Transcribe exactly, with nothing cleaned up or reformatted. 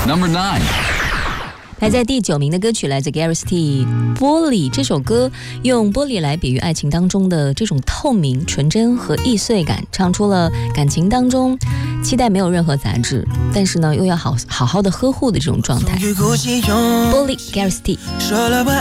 Number nine. 排在第九名的歌曲来自 Gareth.T 玻璃。这首歌用玻璃来比喻爱情当中的这种透明、纯真和易碎感，唱出了感情当中期待没有任何杂质，但是呢又要好好好的呵护的这种状态。玻璃 Gareth.T。